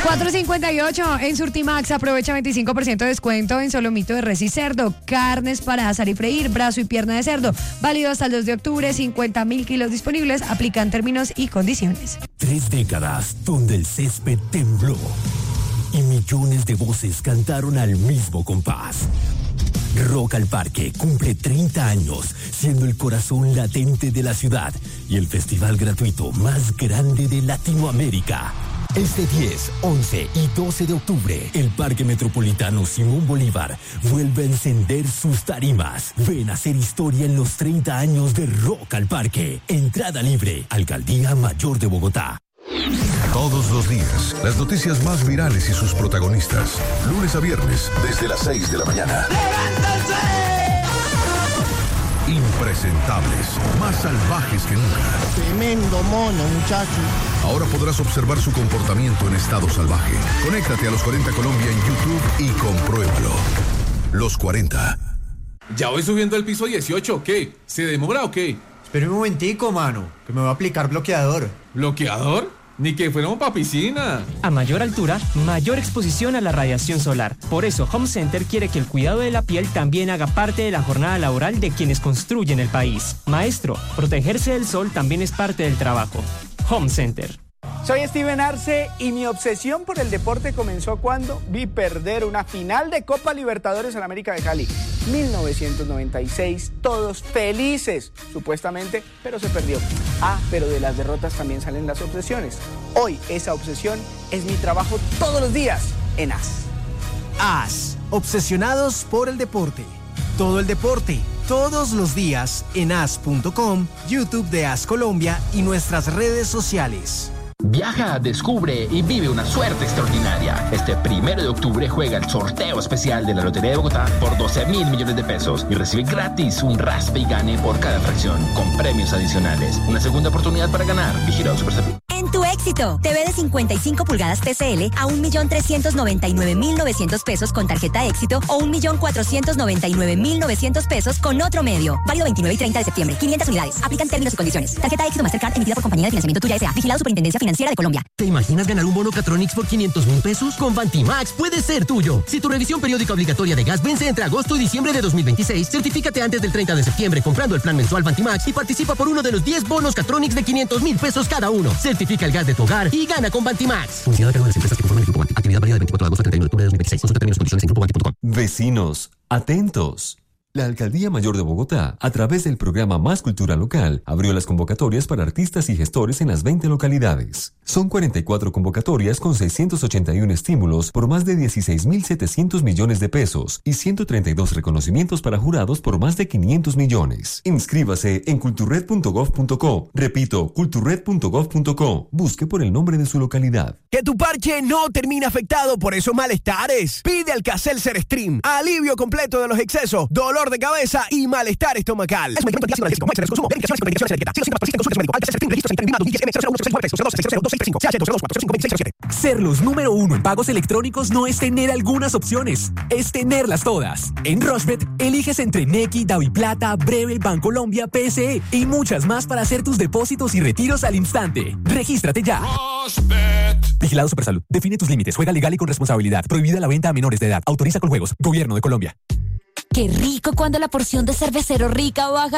4.58 en Surtimax, aprovecha 25% de descuento en solomito de res y cerdo, carnes para asar y freír, brazo y pierna de cerdo, válido hasta el 2 de octubre, 50.000 kilos disponibles, aplican términos y condiciones. 3 décadas donde el césped tembló y millones de voces cantaron al mismo compás. Rock al Parque cumple 30 años, siendo el corazón latente de la ciudad y el festival gratuito más grande de Latinoamérica. Este 10, 11 y 12 de octubre, el Parque Metropolitano Simón Bolívar vuelve a encender sus tarimas. Ven a hacer historia en los 30 años de Rock al Parque. Entrada libre, Alcaldía Mayor de Bogotá. Todos los días, las noticias más virales y sus protagonistas. Lunes a viernes, desde las 6 de la mañana. ¡Levántense! Impresentables, más salvajes que nunca. Tremendo mono, muchacho. Ahora podrás observar su comportamiento en estado salvaje. Conéctate a Los 40 Colombia en YouTube y compruébalo. Los 40. Ya voy subiendo el piso 18, ¿qué? ¿Se demora o qué? Espera un momentico, mano, que me voy a aplicar bloqueador. ¿Bloqueador? Ni que fuéramos pa' piscina. A mayor altura, mayor exposición a la radiación solar. Por eso, Home Center quiere que el cuidado de la piel también haga parte de la jornada laboral de quienes construyen el país. Maestro, protegerse del sol también es parte del trabajo. Home Center. Soy Steven Arce y mi obsesión por el deporte comenzó cuando vi perder una final de Copa Libertadores en América de Cali. 1996, todos felices, supuestamente, pero se perdió. Pero de las derrotas también salen las obsesiones. Hoy esa obsesión es mi trabajo todos los días en AS. AS, obsesionados por el deporte. Todo el deporte, todos los días en as.com, YouTube de AS Colombia y nuestras redes sociales. Viaja, descubre y vive una suerte extraordinaria. Este 1 de octubre juega el sorteo especial de la Lotería de Bogotá por 12.000 millones de pesos y recibe gratis un raspe y gane por cada fracción, con premios adicionales. Una segunda oportunidad para ganar. Vigilado Superservicio. En tu éxito, TV de 55 pulgadas TCL a 1.399.900 pesos con tarjeta éxito o 1.499.900 pesos con otro medio. Válido 29 y 30 de septiembre. 500 unidades. Aplican términos y condiciones. Tarjeta éxito Mastercard emitida por Compañía de Financiamiento Tuya S.A. Vigilado Superintendencia Financiera de Colombia. ¿Te imaginas ganar un bono Catronics por 500.000 pesos? Con Vantimax puede ser tuyo. Si tu revisión periódica obligatoria de gas vence entre agosto y diciembre de 2026, certifícate antes del 30 de septiembre comprando el plan mensual Vantimax y participa por uno de los 10 bonos Catronics de 500.000 pesos cada uno. Certifica el gas de tu hogar y gana con Vantimax. Publicidad de cada una de las empresas que conforman el Grupo Vanti. Actividad válida del 24 de agosto al 31 de octubre de 2026. Consulta términos y condiciones en grupovanti.com. Vecinos, atentos. La Alcaldía Mayor de Bogotá, a través del programa Más Cultura Local, abrió las convocatorias para artistas y gestores en las 20 localidades. Son 44 convocatorias con 681 estímulos por más de 16.700 millones de pesos y 132 reconocimientos para jurados por más de 500 millones. Inscríbase en culturred.gov.co. Repito, culturred.gov.co. Busque por el nombre de su localidad. Que tu parche no termine afectado por esos malestares. Pide Alka-Seltzer Stream. Alivio completo de los excesos, dolor de cabeza y malestar estomacal. Es un medicamento analgésico. Más de consumo. Verificaciones con indicaciones de etiqueta. Si los síntomas persisten, consulte a su médico. Alka-Seltzer Stream. Registro sanitario INVIMA 2010M01643 Ser los número uno en pagos electrónicos no es tener algunas opciones, es tenerlas todas. En Rushbet, eliges entre Nequi, DaviPlata, Breve, Bancolombia, PSE y muchas más para hacer tus depósitos y retiros al instante. Regístrate ya. Rushbet. Vigilado Supersalud. Define tus límites. Juega legal y con responsabilidad. Prohibida la venta a menores de edad. Autoriza con juegos. Gobierno de Colombia. Qué rico cuando la porción de cervecero rica baja